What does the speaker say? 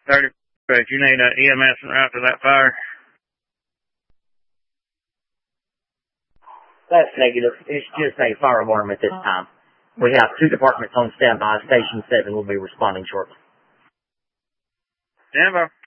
30, you need EMS right to that fire? That's negative. It's just a fire alarm at this time. We have 2 departments on standby. Station 7 will be responding shortly. Stand by.